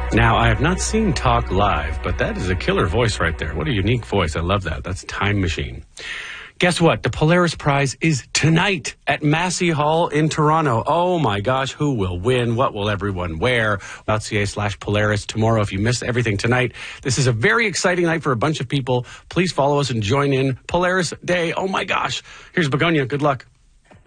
Now, I have not seen Talk live, but that is a killer voice right there. What a unique voice. I love that. That's Time Machine. Guess what? The Polaris Prize is tonight at Massey Hall in Toronto. Oh my gosh, who will win? What will everyone wear? .ca/Polaris tomorrow. If you missed everything tonight, this is a very exciting night for a bunch of people. Please follow us and join in. Polaris Day. Oh my gosh. Here's Begonia. Good luck.